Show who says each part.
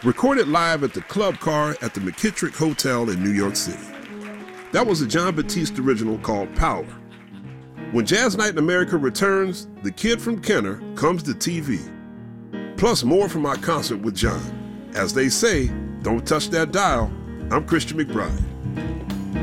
Speaker 1: Recorded live at the Club Car at the McKittrick Hotel in New York City. That was a Jon Batiste original called Power. When Jazz Night in America returns, The Kid from Kenner comes to TV. Plus more from our concert with Jon. As they say, don't touch that dial. I'm Christian McBride.